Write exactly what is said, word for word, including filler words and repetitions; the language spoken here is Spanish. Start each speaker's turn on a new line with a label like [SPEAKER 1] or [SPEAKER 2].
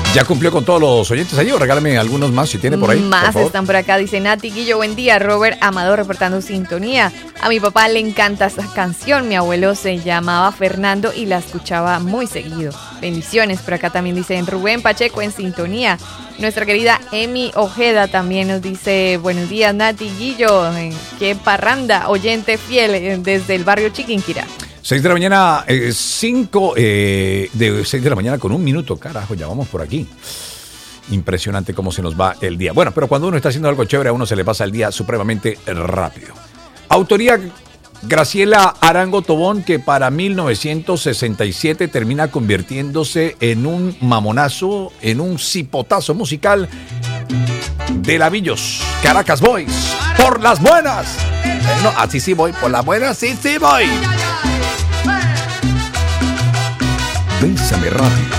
[SPEAKER 1] ¿Ya cumplió con todos los oyentes allí o regálame algunos más si tiene por ahí?
[SPEAKER 2] Más
[SPEAKER 1] por
[SPEAKER 2] están por acá, dice Nati Guillo, buen día. Robert Amado reportando sintonía. A mi papá le encanta esta canción. Mi abuelo se llamaba Fernando y la escuchaba muy seguido. Bendiciones. Por acá también dicen Rubén Pacheco en sintonía. Nuestra querida Emi Ojeda también nos dice buenos días, Nati Guillo. Qué parranda, oyente fiel desde el barrio Chiquinquirá.
[SPEAKER 1] seis de la mañana, cinco eh, de seis de la mañana con un minuto, carajo, ya vamos por aquí. Impresionante cómo se nos va el día. Bueno, pero cuando uno está haciendo algo chévere, a uno se le pasa el día supremamente rápido. Autoría Graciela Arango Tobón, que para mil novecientos sesenta y siete termina convirtiéndose en un mamonazo, en un cipotazo musical de Lavillos, Caracas Boys, por las buenas. Eh, no, así sí voy, por las buenas, sí, sí voy. Bésame rápido.